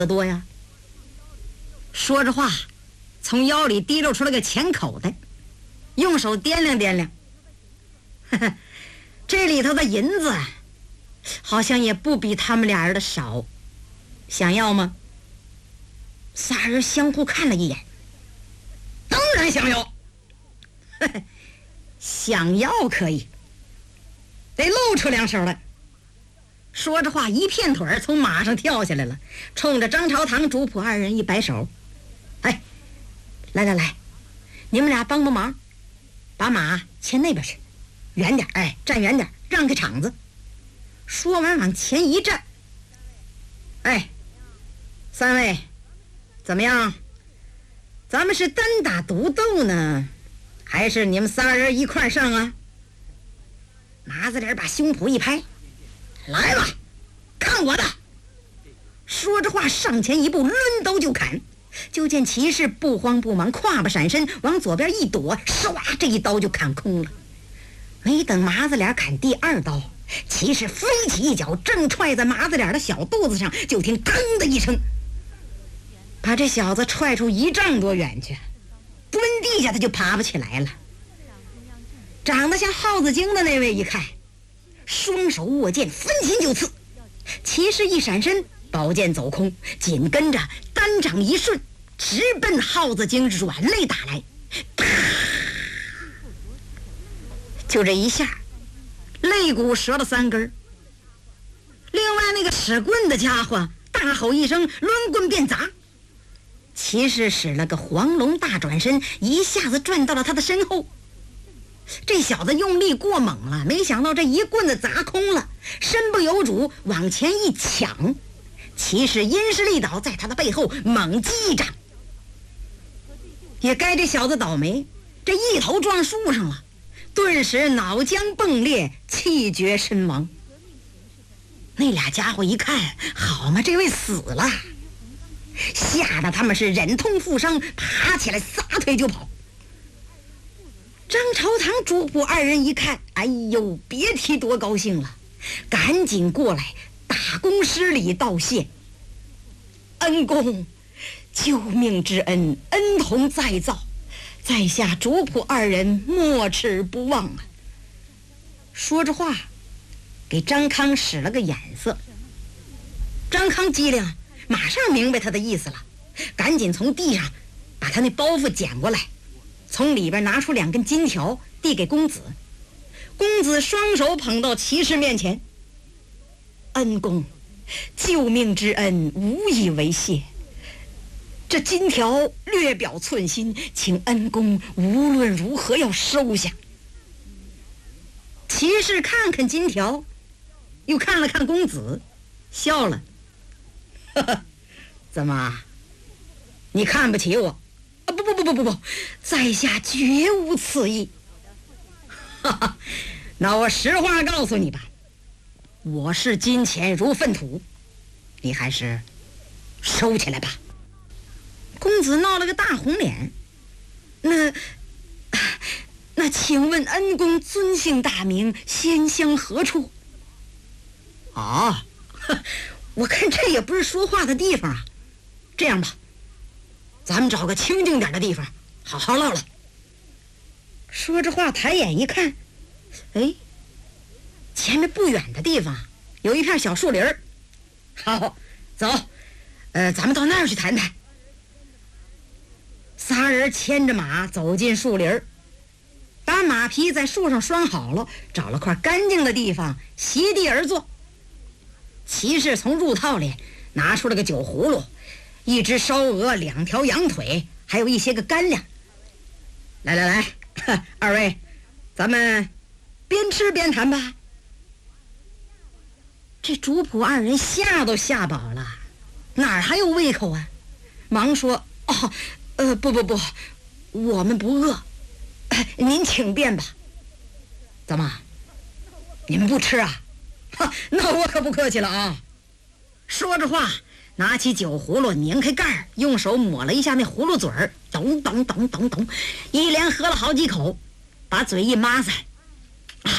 多呀。说着话，从腰里提溜出了个钱口袋，用手掂量掂量，这里头的银子好像也不比他们俩人的少，想要吗？仨人相互看了一眼，当然想要。想要可以，得露出两手来。说着话，一片腿从马上跳下来了，冲着张朝堂、主仆二人一摆手：“哎，来，你们俩帮忙，把马牵那边去，远点，哎，站远点，让开场子。”说完往前一站：“哎，三位，怎么样？咱们是单打独斗呢，还是你们仨人一块上啊？”麻子脸把胸脯一拍：“来吧，看我的！”说着话，上前一步，抡刀就砍。就见骑士不慌不忙，胯不闪身，往左边一躲，唰，这一刀就砍空了。没等麻子脸砍第二刀，骑士飞起一脚，正踹在麻子脸的小肚子上，就听腾的一声，把这小子踹出1丈多远去，蹲地下他就爬不起来了。长得像耗子精的那位一看，双手握剑，分心就刺。骑士一闪身，宝剑走空，紧跟着单掌一顺，直奔耗子精软肋打来。啪！就这一下，肋骨折了3根。另外那个使棍的家伙大吼一声，抡棍便砸。骑士使了个黄龙大转身，一下子转到了他的身后。这小子用力过猛了，没想到这一棍子砸空了，身不由主往前一抢，骑士因势利导，在他的背后猛击一掌。也该这小子倒霉，这一头撞树上了，顿时脑浆迸裂，气绝身亡。那俩家伙一看，好嘛，这位死了，吓得他们是忍痛负伤，爬起来撒腿就跑。张朝堂主仆二人一看，哎呦，别提多高兴了，赶紧过来打躬施礼道谢：“恩公，救命之恩，恩同再造，在下主仆二人没齿不忘啊。”说着话，给张康使了个眼色。张康机灵，马上明白他的意思了，赶紧从地上把他那包袱捡过来，从里边拿出2根金条递给公子。公子双手捧到骑士面前：“恩公，救命之恩无以为谢，这金条略表寸心，请恩公无论如何要收下。”骑士看看金条，又看了看公子，笑了：“呵呵，怎么，你看不起我？不，在下绝无此意。哈哈，那我实话告诉你吧，我视金钱如粪土，你还是收起来吧。”公子闹了个大红脸：“那请问恩公尊姓大名，仙乡何处？”“啊，我看这也不是说话的地方啊。这样吧，咱们找个清静点的地方好好唠唠。”说着话，抬眼一看，哎，前面不远的地方有一片小树林。好，走，咱们到那儿去谈谈。仨人牵着马走进树林，把马匹在树上拴好了，找了块干净的地方席地而坐。骑士从入套里拿出了个酒葫芦，一只烧鹅，2条羊腿，还有一些个干粮。来，二位，咱们边吃边谈吧。这主仆二人吓都吓饱了，哪儿还有胃口啊？忙说：“不，我们不饿，您请便吧。”“怎么，你们不吃啊？那我可不客气了啊。”说着话，拿起酒葫芦，拧开盖儿，用手抹了一下那葫芦嘴儿，咚，一连喝了好几口，把嘴一抹塞。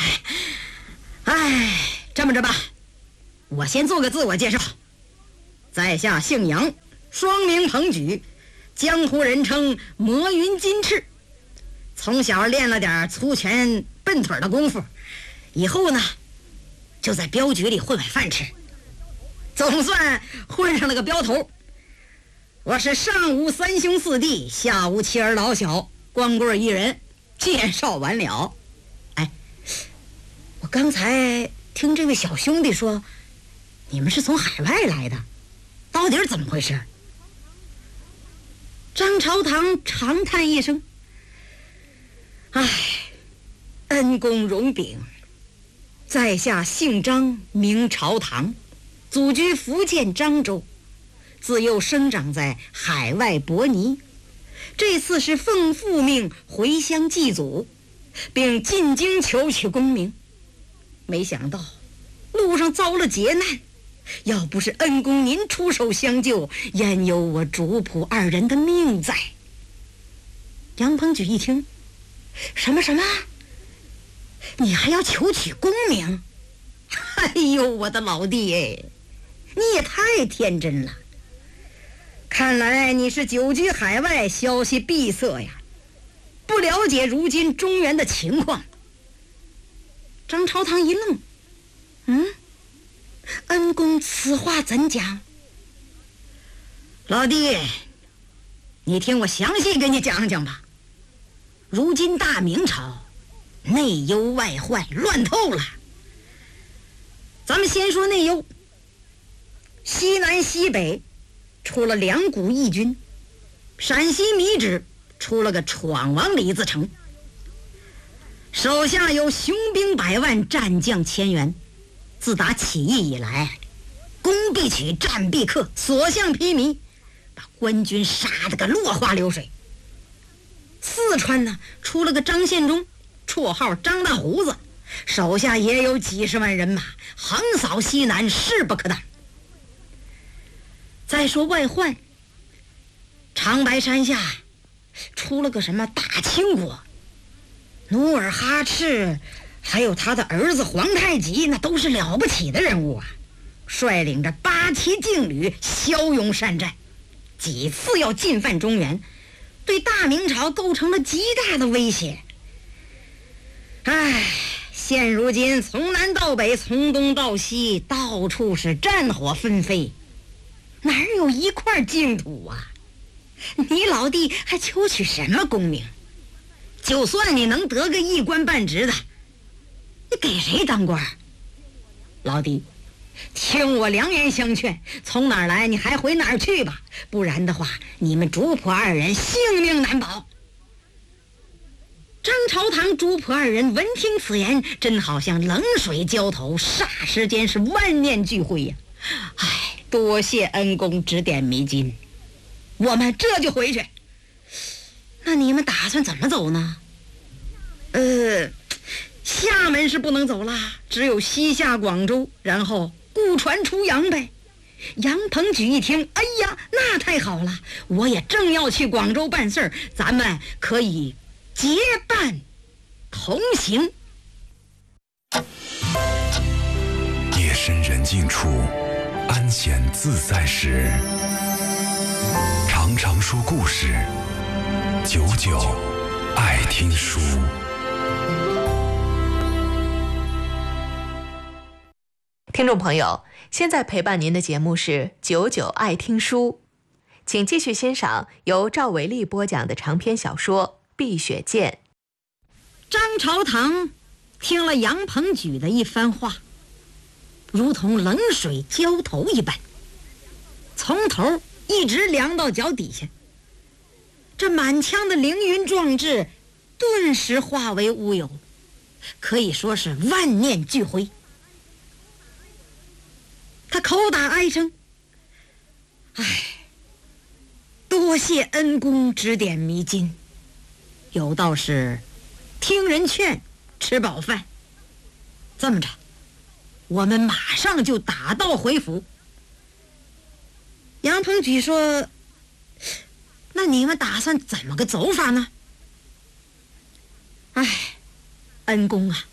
这么着吧，我先做个自我介绍。 在下姓杨，双名彭举，江湖人称魔云金翅。从小练了点粗拳笨腿的功夫，以后呢就在镖局里混碗饭吃，总算混上了个镖头。我是上无三兄四弟，下无妻儿老小，光棍一人，介绍完了。哎，我刚才听这位小兄弟说你们是从海外来的，到底是怎么回事？张朝堂长叹一声，唉，恩公荣禀，在下姓张，名朝堂，祖居福建漳州，自幼生长在海外伯尼，这次是奉父命回乡祭祖，并进京求取功名，没想到路上遭了劫难，要不是恩公您出手相救，焉有我主仆二人的命在。杨鹏举一听，什么你还要求取功名？哎呦，我的老弟哎，你也太天真了，看来你是久居海外，消息闭塞呀，不了解如今中原的情况。张朝堂一愣，恩公此话怎讲？老弟，你听我详细给你讲讲吧。如今大明朝内忧外患，乱透了。咱们先说内忧，西南西北出了两股义军，陕西米脂出了个闯王李自成，手下有雄兵100万，战将1000员。自打起义以来，攻必取，战必克，所向披靡，把官军杀得个落花流水。四川呢，出了个张献忠，绰号张大胡子，手下也有几十万人马，横扫西南，势不可挡。再说外患，长白山下出了个什么大清国，努尔哈赤还有他的儿子皇太极，那都是了不起的人物啊，率领着8旗劲旅骁勇善战，几次要进犯中原，对大明朝构成了极大的威胁。唉，现如今从南到北，从东到西，到处是战火纷飞，哪有一块净土啊？你老弟还求取什么功名？就算你能得个一官半职的，你给谁当官？老弟，听我良言相劝，从哪儿来你还回哪儿去吧，不然的话你们主仆二人性命难保。张朝堂主仆二人闻听此言，真好像冷水浇头，霎时间是万念俱灰呀。唉，多谢恩公指点迷津，我们这就回去。那你们打算怎么走呢？厦门是不能走啦，只有西下广州，然后雇船出洋呗。杨鹏举一听，哎呀，那太好了，我也正要去广州办事儿，咱们可以结伴同行。 夜深人静处，安闲自在时，常常说故事，久久爱听书。 听众朋友，现在陪伴您的节目是久久爱听书，请继续欣赏由赵维利播讲的长篇小说《碧血剑》。 张朝堂听了杨鹏举的一番话，如同冷水浇头一般，从头一直凉到脚底下，这满腔的凌云壮志顿时化为乌有，可以说是万念俱灰。他口打哀声，唉，多谢恩公指点迷津，有道是听人劝，吃饱饭。这么着，我们马上就打道回府。杨鹏举说，那你们打算怎么个走法呢？唉，恩公啊，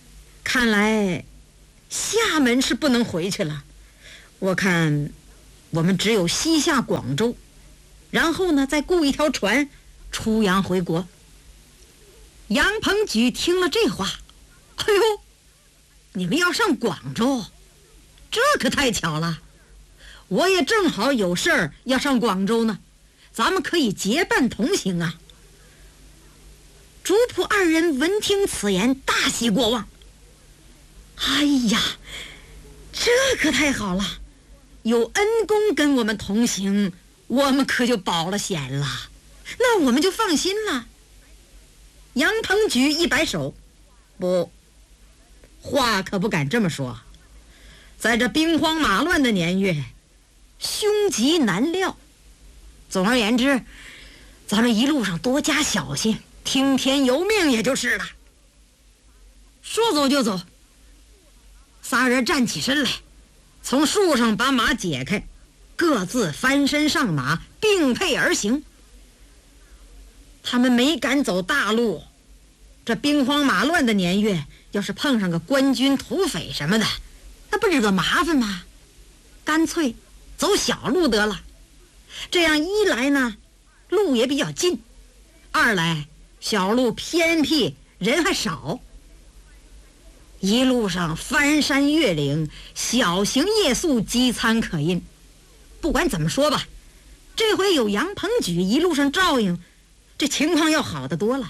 看来厦门是不能回去了，我看我们只有西下广州，然后呢再雇一条船出洋回国。杨鹏举听了这话，哎呦，你们要上广州，这可太巧了，我也正好有事儿要上广州呢，咱们可以结伴同行啊。主仆二人闻听此言，大喜过望。哎呀，这可太好了，有恩公跟我们同行，我们可就保了险了，那我们就放心了。杨鹏举一摆手，不，话可不敢这么说，在这兵荒马乱的年月，凶吉难料，总而言之，咱们一路上多加小心，听天由命也就是了。说走就走，仨人站起身来，从树上把马解开，各自翻身上马，并辔而行。他们没敢走大路，这兵荒马乱的年月，要是碰上个官军土匪什么的，那不惹麻烦吗？干脆走小路得了。这样一来呢，路也比较近；二来小路偏僻，人还少。一路上翻山越岭，小行夜宿，饥餐可饮。不管怎么说吧，这回有杨鹏举一路上照应，这情况要好得多了。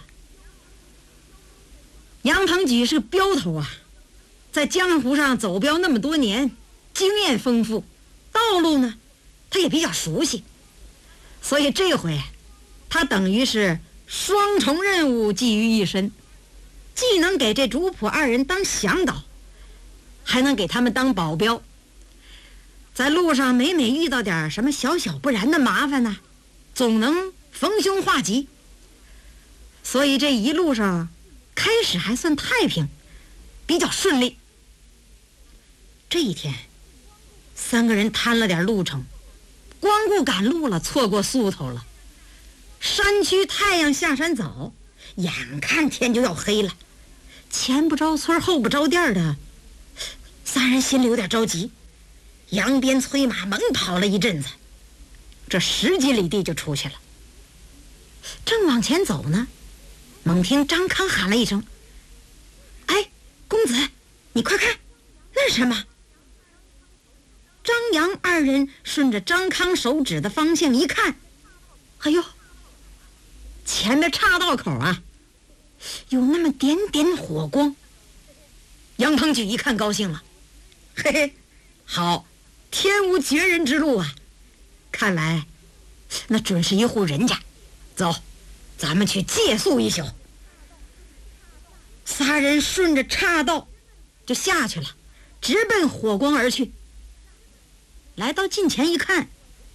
杨鹏举是个镖头啊，在江湖上走镖那么多年，经验丰富，道路呢他也比较熟悉，所以这回他等于是双重任务寄于一身，既能给这主仆二人当向导，还能给他们当保镖。在路上每遇到点什么小小不然的麻烦呢，总能逢凶化吉。所以这一路上开始还算太平，比较顺利。这一天三个人摊了点路程，光顾赶路了，错过宿头了。山区太阳下山早，眼看天就要黑了，前不着村后不着店的，三人心里有点着急，扬鞭催马猛跑了一阵子，这10几里地就出去了。正往前走呢，猛听张康喊了一声：“哎，公子，你快看，那是什么？”张杨二人顺着张康手指的方向一看，哎呦，前面岔道口啊，有那么点点火光。杨鹏举一看高兴了，嘿嘿，好，天无绝人之路啊，看来那准是一户人家，走，咱们去借宿一宿。仨人顺着岔道就下去了，直奔火光而去。来到近前一看，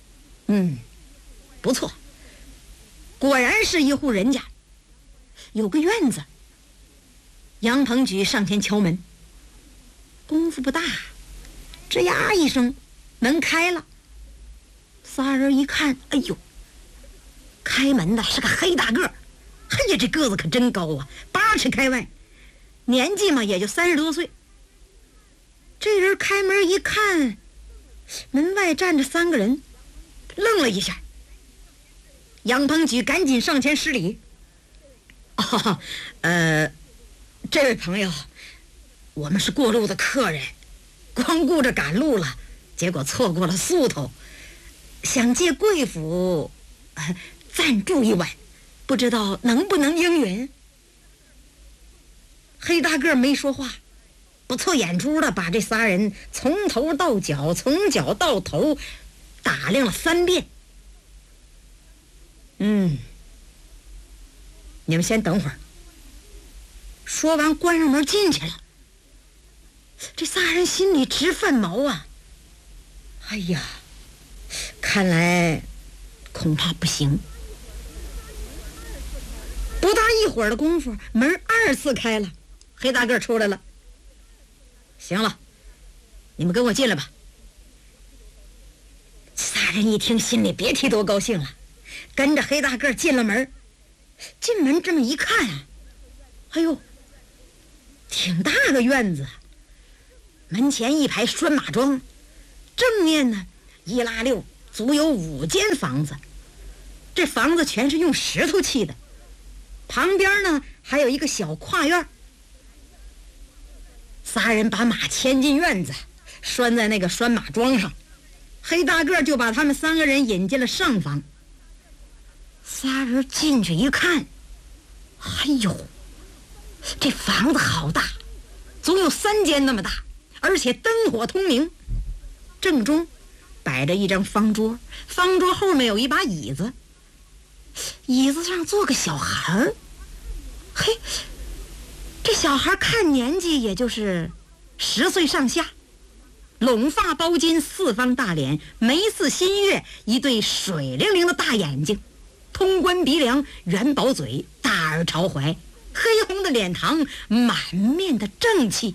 不错，果然是一户人家，有个院子。杨鹏举上前敲门，功夫不大，吱呀一声，门开了。仨人一看，哎呦，开门的是个黑大个儿，哎呀，这个子可真高啊，8尺开外，年纪嘛也就30多岁。这人开门一看，门外站着3个人，愣了一下。杨鹏举赶紧上前施礼：“这位朋友，我们是过路的客人，光顾着赶路了，结果错过了宿头，想借贵府暂住一晚，不知道能不能应允？”黑大个没说话，不错眼珠的把这仨人从头到脚，从脚到头打量了3遍。你们先等会儿。说完关上门进去了。这仨人心里直犯毛啊，哎呀，看来恐怕不行。不大一会儿的功夫，门2次开了，黑大个出来了。行了，你们跟我进来吧。仨人一听，心里别提多高兴了，跟着黑大个进了门。进门这么一看啊，哎呦，挺大个院子，门前一排拴马桩，正面呢一拉六，足有5间房子。这房子全是用石头砌的，旁边呢还有一个小跨院。仨人把马牵进院子，拴在那个拴马桩上，黑大个就把他们3个人引进了上房。仨人进去一看，哎呦，这房子好大，足有3间那么大，而且灯火通明。正中摆着一张方桌，方桌后面有一把椅子，椅子上坐个小孩儿。嘿，这小孩看年纪也就是10岁上下，拢发包巾，四方大脸，眉似新月，一对水灵灵的大眼睛，通关鼻梁，元宝嘴，大耳朝怀，黑红的脸庞，满面的正气。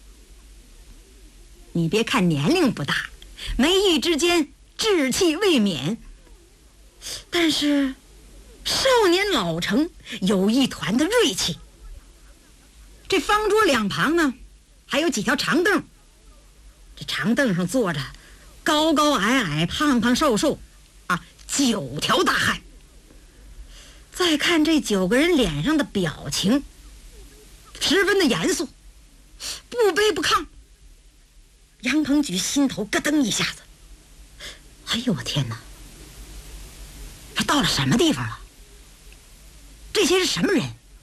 你别看年龄不大，眉宇之间稚气未免，但是少年老成，有一团的锐气。这方桌两旁呢，还有几条长凳，这长凳上坐着高高矮矮、胖胖瘦瘦9条大汉。再看这9个人脸上的表情，十分的严肃，不卑不亢。杨鹏举心头咯噔一下子，哎呦我天哪，这到了什么地方了？这些是什么人？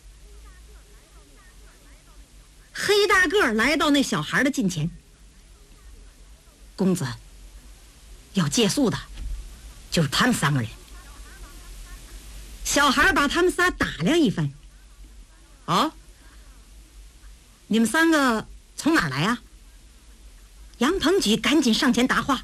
黑大个来到那小孩的近前，公子，要借宿的就是他们3个人。小孩把他们仨打量一番，你们3个从哪儿来啊？杨鹏举赶紧上前答话，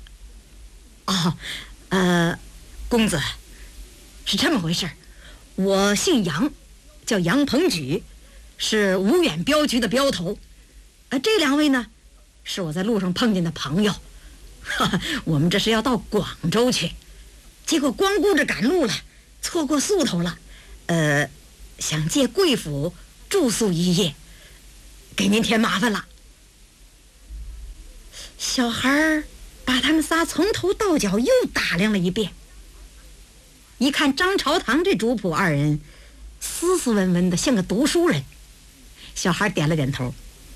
公子，是这么回事，我姓杨，叫杨鹏举，是无远镖局的镖头。这2位呢，是我在路上碰见的朋友。我们这是要到广州去，结果光顾着赶路了，错过宿头了。想借贵府住宿1夜，给您添麻烦了。小孩把他们仨从头到脚又打量了一遍，一看张朝堂这主仆2人斯斯文文的，像个读书人。小孩点了点头，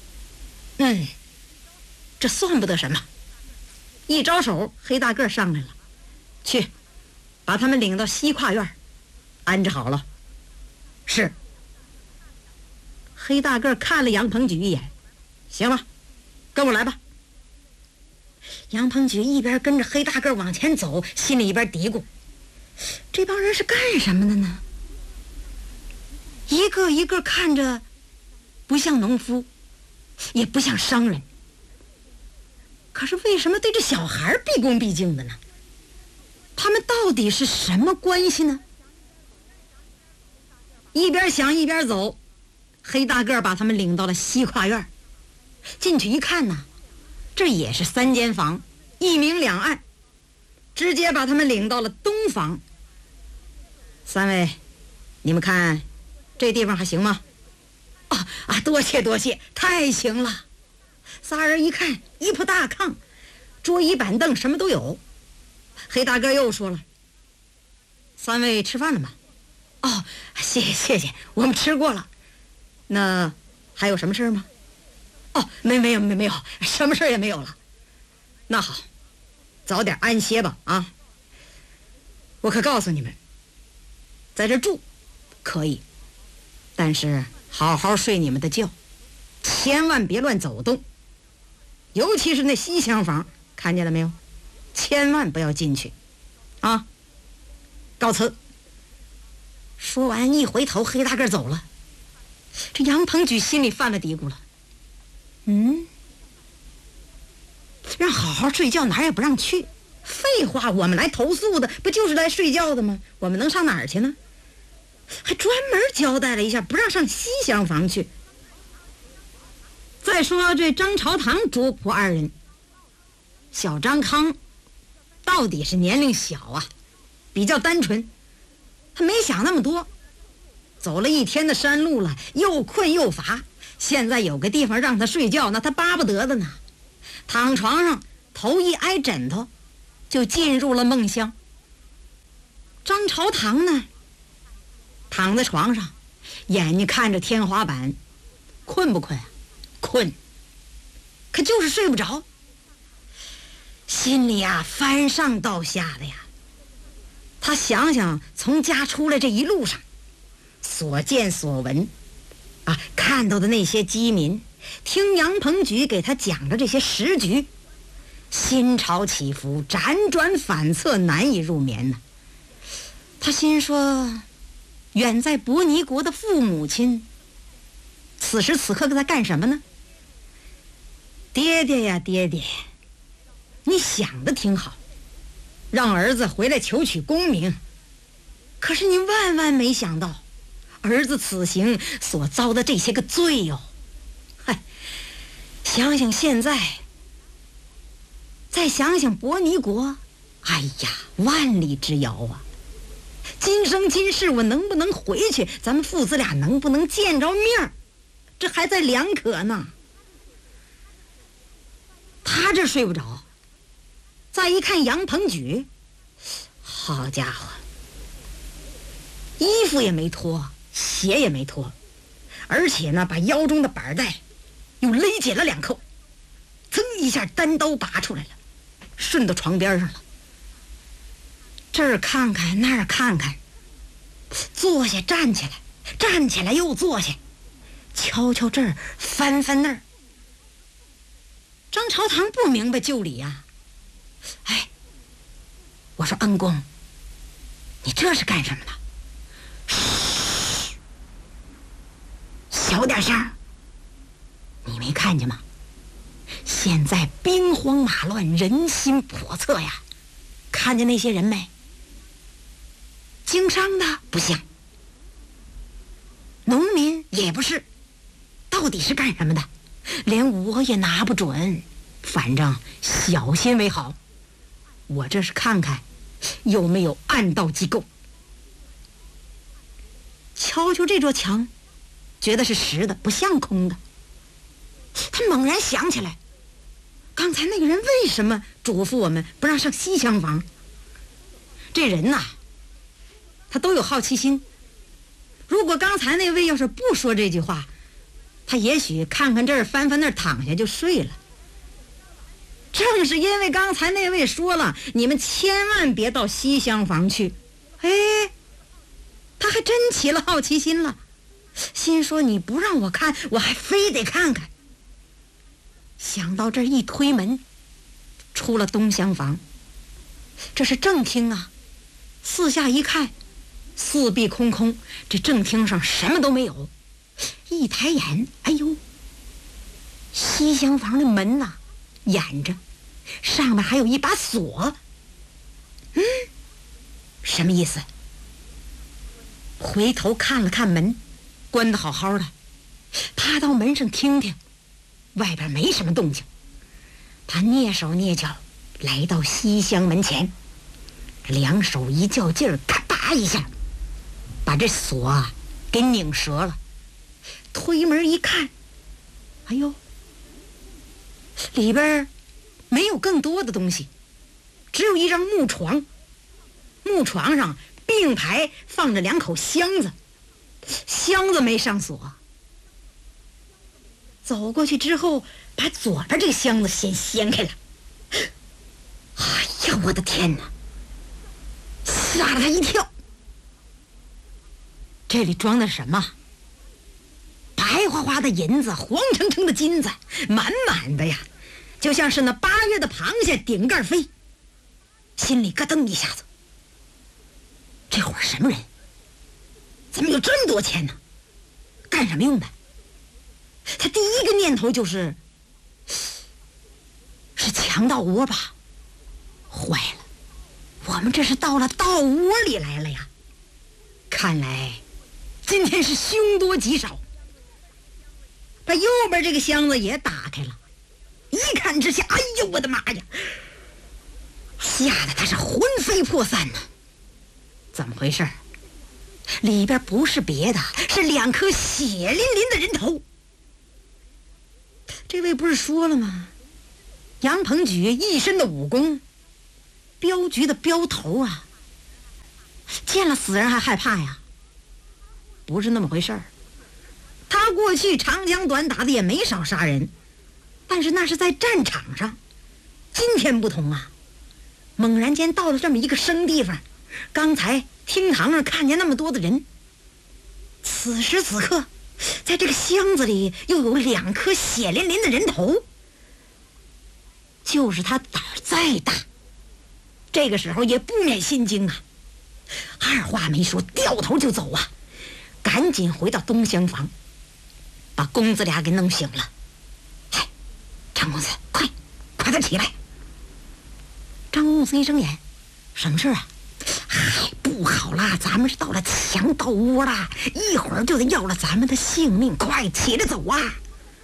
这算不得什么。一招手，黑大个上来了，去把他们领到西跨院安置好了。是。黑大个看了杨鹏举一眼，行了，跟我来吧。杨鹏举一边跟着黑大个往前走，心里一边嘀咕，这帮人是干什么的呢？一个一个看着不像农夫，也不像商人，可是为什么对这小孩毕恭毕敬的呢？他们到底是什么关系呢？一边想一边走，黑大个把他们领到了西跨院。进去一看呢，这也是3间房，1明2暗，直接把他们领到了东房。3位，你们看这地方还行吗？多谢多谢，太行了。仨人一看，一铺大炕，桌椅板凳什么都有。黑大个又说了：“3位吃饭了吗？”谢谢，我们吃过了。那还有什么事吗？没有，什么事也没有了。那好，早点安歇吧啊！我可告诉你们，在这住可以，但是好好睡你们的觉，千万别乱走动，尤其是那西厢房，看见了没有？千万不要进去啊！告辞。说完一回头，黑大个走了。这杨鹏举心里犯了嘀咕了，让好好睡觉哪儿也不让去。废话，我们来投诉的不就是来睡觉的吗？我们能上哪儿去呢？还专门交代了一下，不让上西厢房去。再说这张朝堂主仆2人，小张康到底是年龄小啊，比较单纯，他没想那么多。走了1天的山路了，又困又乏，现在有个地方让他睡觉，那他巴不得的呢。躺床上，头一挨枕头， 就进入了梦乡。张朝堂呢，躺在床上，眼睛看着天花板，困不困啊？困，可就是睡不着，心里呀翻上倒下的呀。他想想从家出来这一路上所见所闻啊，看到的那些饥民，听杨鹏举给他讲的这些时局，心潮起伏，辗转反侧，难以入眠呢。他心说，远在伯尼国的父母亲此时此刻在干什么呢？爹爹呀爹爹，你想的挺好，让儿子回来求取功名，可是你万万没想到儿子此行所遭的这些个罪哟。嗨，想想现在，再想想伯尼国，哎呀，万里之遥啊！今生今世我能不能回去，咱们父子俩能不能见着面，这还在两可呢。他这睡不着，再一看杨鹏举，好家伙，衣服也没脱，鞋也没脱，而且呢把腰中的板带又勒紧了2扣，噌一下单刀拔出来了，顺到床边上了。这儿看看那儿看看，坐下站起来，站起来又坐下，瞧瞧这儿翻翻那儿。张朝堂不明白就理呀，哎，我说恩公，你这是干什么呢？嘘，小点声，你没看见吗？现在兵荒马乱，人心叵测呀，看见那些人没？经商的不像，农民也不是，到底是干什么的？连我也拿不准，反正小心为好。我这是看看有没有暗道机构。瞧瞧这座墙，觉得是实的，不像空的。他猛然想起来，刚才那个人为什么嘱咐我们不让上西厢房？这人呐，他都有好奇心。如果刚才那位要是不说这句话，他也许看看这儿翻翻那儿躺下就睡了。正是因为刚才那位说了，你们千万别到西厢房去，哎，他还真起了好奇心了，心说你不让我看，我还非得看看。想到这儿，一推门出了东厢房，这是正厅啊。四下一看，四壁空空，这正厅上什么都没有。一抬眼，哎呦，西厢房的门呐，掩着，上面还有一把锁。什么意思？回头看了看门，关得好好的，趴到门上听听，外边没什么动静。他蹑手蹑脚来到西厢门前，两手一较劲儿，咔嗒一下把这锁啊给拧折了。推门一看，哎呦，里边没有更多的东西，只有一张木床，木床上并排放着2口箱子，箱子没上锁。走过去之后，把左边这个箱子先掀开了。哎呀，我的天哪，吓了他一跳。这里装的什么？白花花的银子，黄澄澄的金子，满满的呀，就像是那8月的螃蟹顶盖飞。心里咯噔一下子，这伙什么人？怎么有这么多钱呢？干什么用的？他第一个念头就是强盗窝吧？坏了，我们这是到了盗窝里来了呀！看来今天是凶多吉少。把右边这个箱子也打开了，一看之下，哎呦我的妈呀，吓得他是魂飞魄散呢。怎么回事？里边不是别的，是2颗血淋淋的人头。这位不是说了吗？杨鹏举一身的武功镖局的镖头啊，见了死人还害怕呀？不是那么回事儿。他过去长枪短打的也没少杀人，但是那是在战场上。今天不同啊，猛然间到了这么一个生地方，刚才厅堂上看见那么多的人，此时此刻在这个箱子里又有2颗血淋淋的人头。就是他胆儿再大，这个时候也不免心惊啊，二话没说掉头就走啊，赶紧回到东厢房，把公子俩给弄醒了。哎，张公子，快点起来！张公子一睁眼，什么事啊？嗨，不好啦，咱们是到了强盗窝啦，一会儿就得要了咱们的性命，快起来走啊！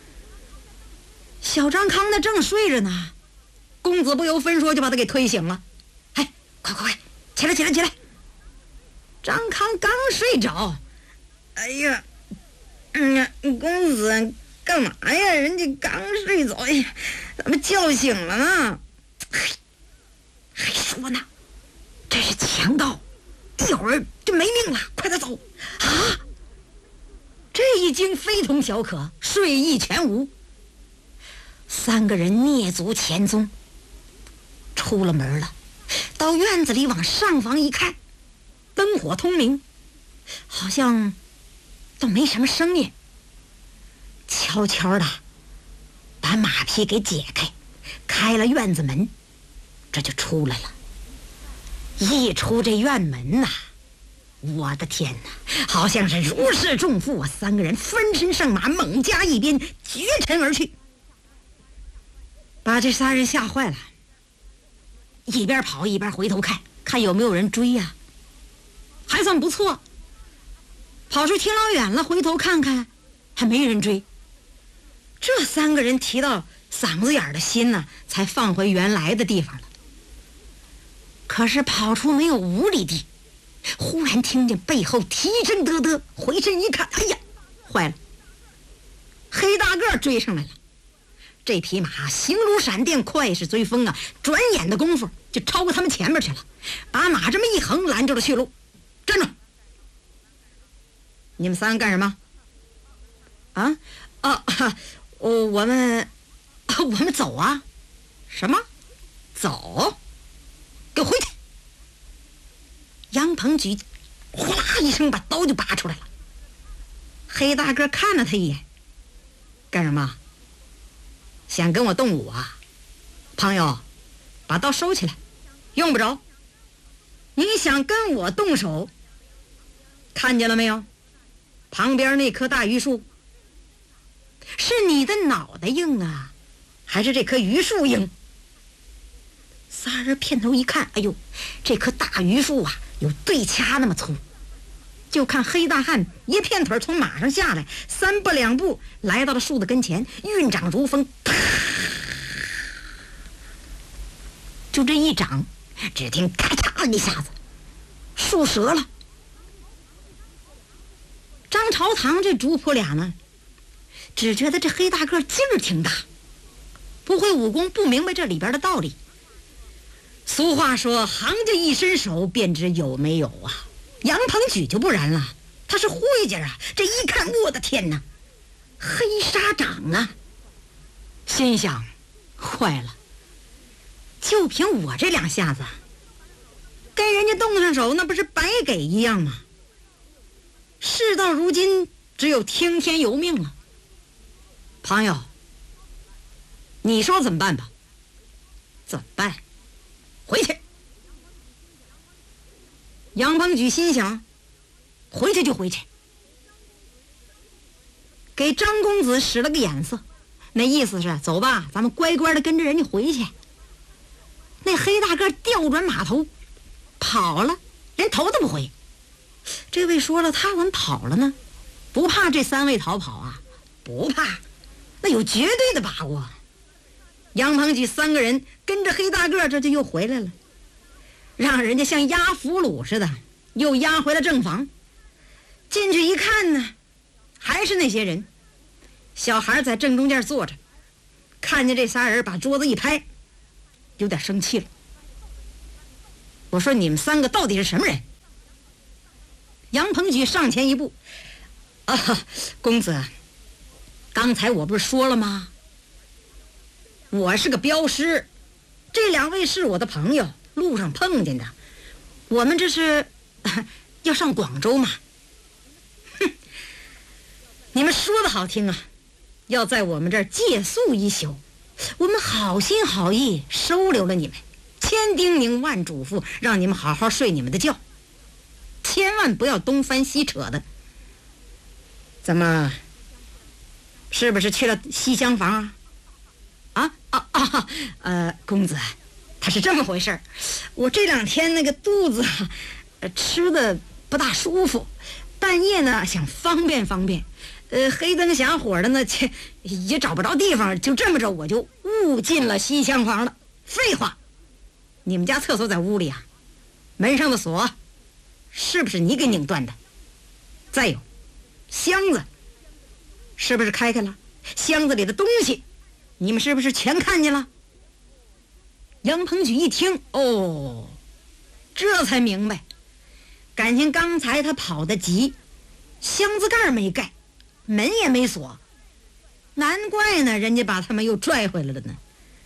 小张康呢正睡着呢，公子不由分说就把他给推醒了。哎，快起来！张康刚睡着，哎呀，公子干嘛呀？人家刚睡着，哎呀，怎么叫醒了呢？还说呢，这是强盗，一会儿就没命了，快点走啊！这一惊非同小可，睡意全无。3个人蹑足潜踪，出了门了，到院子里往上房一看，灯火通明，好像都没什么声音。悄悄的把马匹给解开，开了院子门，这就出来了。一出这院门呐，我的天哪，好像是如释重负啊！3个人翻身上马，猛加一鞭，绝尘而去，把这3人吓坏了，一边跑一边回头看有没有人追呀。还算不错，跑出挺老远了，回头看看还没人追。这3个人提到嗓子眼的心呢，才放回原来的地方了。可是跑出没有5里地，忽然听见背后蹄声嘚嘚，回身一看，哎呀，坏了，黑大个追上来了。这匹马形如闪电，快似追风啊，转眼的功夫就超过他们前面去了，把马这么一横，拦住了去路。站住！你们3个干什么？我们走啊！什么？走？给我回去！杨鹏举哗啦一声把刀就拔出来了。黑大个看了他一眼，干什么？想跟我动武啊？朋友，把刀收起来，用不着。你想跟我动手，看见了没有？旁边那棵大榆树，是你的脑袋硬啊，还是这棵榆树硬？3人片头一看，哎呦，这棵大榆树啊，有对掐那么粗。就看黑大汉一片腿从马上下来，3步2步来到了树的跟前，运掌如风，啪！就这一掌，只听咔嚓一下子，树折了。张朝堂这主仆俩呢，只觉得这黑大个劲儿挺大，不会武功，不明白这里边的道理。俗话说，行家一伸手便知有没有啊。杨鹏举就不然了，他是会家啊，这一看，我的天哪，黑沙掌啊！心想，坏了，就凭我这2下子，跟人家动上手，那不是白给一样吗？事到如今，只有听天由命了。朋友，你说怎么办吧？怎么办？回去。杨鹏举心想，回去就回去，给张公子使了个眼色，那意思是走吧，咱们乖乖的跟着人家回去。那黑大个调转马头跑了，连头都不回。这位说了，他怎么跑了呢？不怕这3位逃跑啊？不怕，那有绝对的把握。杨鹏举3个人跟着黑大个，这就又回来了，让人家像押俘虏似的，又押回了正房。进去一看呢，还是那些人。小孩在正中间坐着，看见这仨人，把桌子一拍，有点生气了。 我说你们三个到底是什么人？杨鹏举上前一步，公子，刚才我不是说了吗？我是个镖师，这2位是我的朋友，路上碰见的。我们这是要上广州嘛。哼，你们说的好听啊，要在我们这儿借宿一宿，我们好心好意收留了你们，千叮咛万嘱咐，让你们好好睡你们的觉，千万不要东翻西扯的。怎么，是不是去了西厢房啊？公子，他是这么回事儿，我这2天那个肚子吃的不大舒服，半夜呢想方便方便，黑灯瞎火的呢也找不着地方，就这么着我就误进了西厢房了。废话，你们家厕所在屋里啊，门上的锁是不是你给拧断的？再有，箱子是不是开了？箱子里的东西你们是不是全看见了？杨鹏举一听，这才明白，感情刚才他跑得急，箱子盖没盖，门也没锁，难怪呢，人家把他们又拽回来了呢。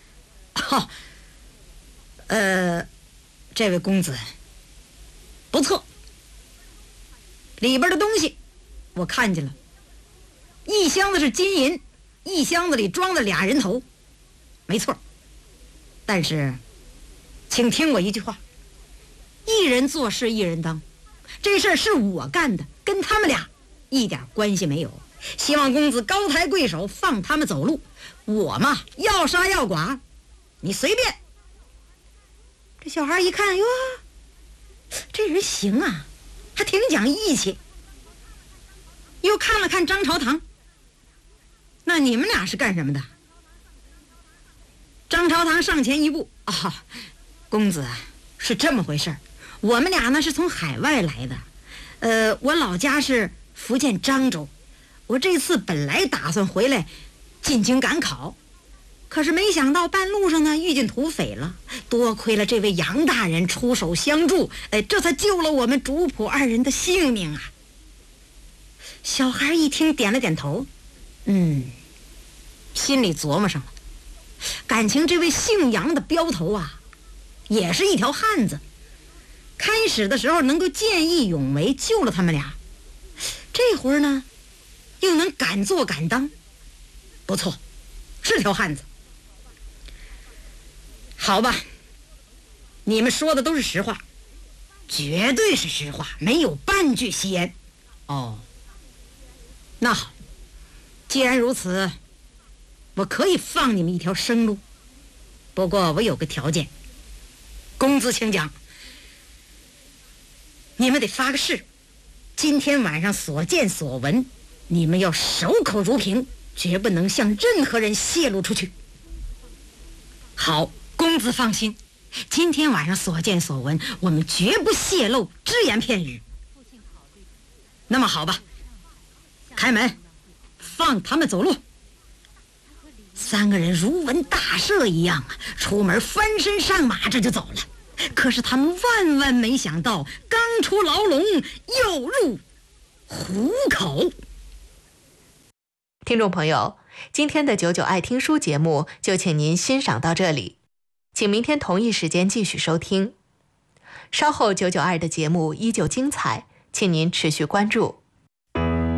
这位公子不错，里边的东西我看见了，一箱子是金银，一箱子里装了2人头，没错。但是请听我一句话，一人做事一人当，这事儿是我干的，跟他们俩一点关系没有，希望公子高抬贵手，放他们走路，我嘛要杀要剐你随便。这小孩一看，哟，这人行啊，还挺讲义气。又看了看张朝堂，那你们俩是干什么的？张朝堂上前一步，公子是这么回事儿，我们俩呢是从海外来的，我老家是福建漳州，我这次本来打算回来进京赶考，可是没想到半路上呢遇见土匪了，多亏了这位杨大人出手相助，这才救了我们主仆2人的性命啊。小孩一听点了点头，心里琢磨上了，感情这位姓杨的镖头啊也是一条汉子，开始的时候能够见义勇为救了他们俩，这会儿呢又能敢做敢当，不错，是条汉子。好吧，你们说的都是实话，绝对是实话，没有半句戏言。那好，既然如此，我可以放你们一条生路，不过我有个条件。公子请讲。你们得发个誓，今天晚上所见所闻，你们要守口如瓶，绝不能向任何人泄露出去。好，公子放心，今天晚上所见所闻，我们绝不泄露只言片语。那么好吧，开门，放他们走路。3个人如闻大赦一样啊，出门翻身上马，这就走了。可是他们万万没想到，刚出牢笼又入虎口。 听众朋友，今天的99爱听书节目就请您欣赏到这里，请明天同一时间继续收听。稍后99爱的节目依旧精彩，请您持续关注。